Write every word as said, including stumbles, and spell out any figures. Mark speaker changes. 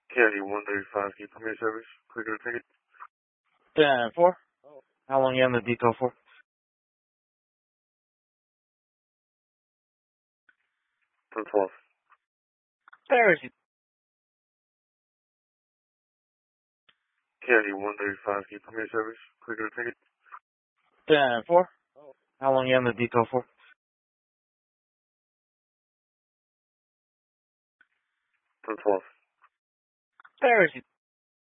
Speaker 1: County one thirty-five, can you put me in service? Quick to ticket.
Speaker 2: ten four. How long you on the detail for?
Speaker 1: ten twelve.
Speaker 2: There is
Speaker 1: County one thirty-five, can you put me in service? Quick to ticket.
Speaker 2: ten four. How long you on the detail for?
Speaker 1: ten twelve.
Speaker 2: There is